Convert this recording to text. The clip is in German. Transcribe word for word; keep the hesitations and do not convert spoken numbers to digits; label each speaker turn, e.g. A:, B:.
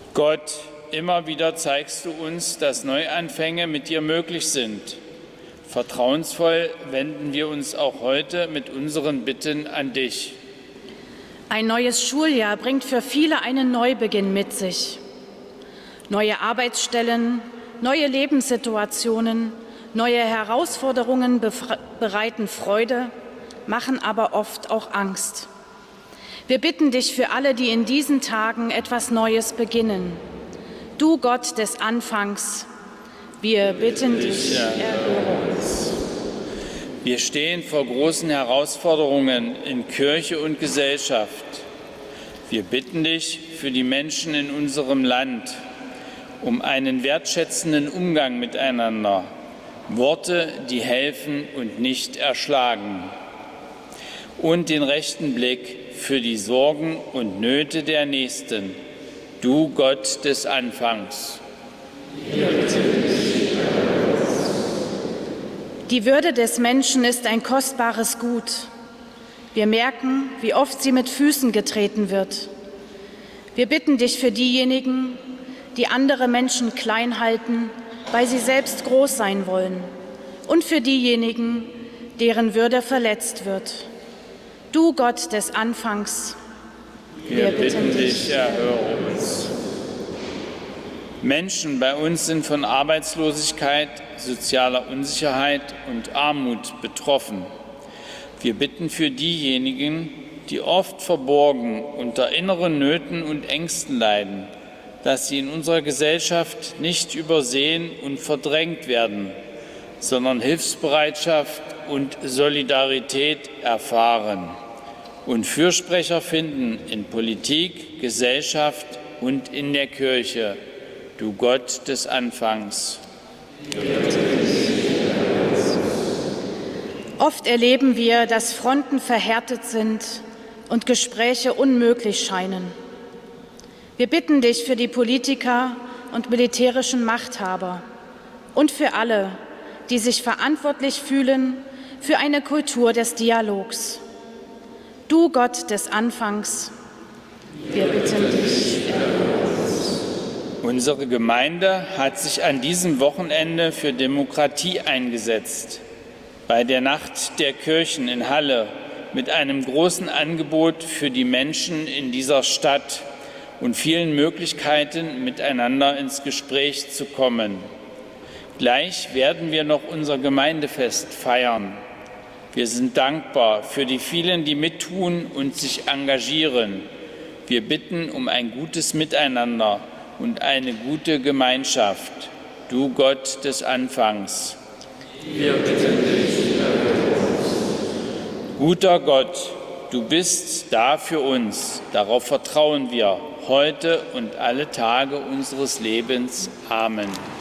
A: Gott, immer wieder zeigst du uns, dass Neuanfänge mit dir möglich sind. Vertrauensvoll wenden wir uns auch heute mit unseren Bitten an dich.
B: Ein neues Schuljahr bringt für viele einen Neubeginn mit sich. Neue Arbeitsstellen, neue Lebenssituationen, neue Herausforderungen bereiten Freude, machen aber oft auch Angst. Wir bitten dich für alle, die in diesen Tagen etwas Neues beginnen. Du Gott des Anfangs, wir bitten dich, erhöre uns.
A: Wir stehen vor großen Herausforderungen in Kirche und Gesellschaft. Wir bitten dich für die Menschen in unserem Land um einen wertschätzenden Umgang miteinander, Worte, die helfen und nicht erschlagen, und den rechten Blick für die Sorgen und Nöte der Nächsten, du Gott des Anfangs.
B: Die Würde des Menschen ist ein kostbares Gut. Wir merken, wie oft sie mit Füßen getreten wird. Wir bitten dich für diejenigen, die andere Menschen klein halten, weil sie selbst groß sein wollen, und für diejenigen, deren Würde verletzt wird. Du Gott des Anfangs,
A: wir, wir bitten dich, erhöre uns. Menschen bei uns sind von Arbeitslosigkeit, sozialer Unsicherheit und Armut betroffen. Wir bitten für diejenigen, die oft verborgen unter inneren Nöten und Ängsten leiden, dass sie in unserer Gesellschaft nicht übersehen und verdrängt werden, sondern Hilfsbereitschaft und Solidarität erfahren und Fürsprecher finden in Politik, Gesellschaft und in der Kirche, du Gott des Anfangs.
B: Oft erleben wir, dass Fronten verhärtet sind und Gespräche unmöglich scheinen. Wir bitten dich für die Politiker und militärischen Machthaber und für alle, die sich verantwortlich fühlen für eine Kultur des Dialogs. Du Gott des Anfangs, wir bitten dich.
A: Unsere Gemeinde hat sich an diesem Wochenende für Demokratie eingesetzt. Bei der Nacht der Kirchen in Halle mit einem großen Angebot für die Menschen in dieser Stadt und vielen Möglichkeiten, miteinander ins Gespräch zu kommen. Gleich werden wir noch unser Gemeindefest feiern. Wir sind dankbar für die vielen, die mittun und sich engagieren. Wir bitten um ein gutes Miteinander und eine gute Gemeinschaft. Du Gott des Anfangs. Wir bitten dich, erhöre uns. Guter Gott, du bist da für uns. Darauf vertrauen wir heute und alle Tage unseres Lebens. Amen.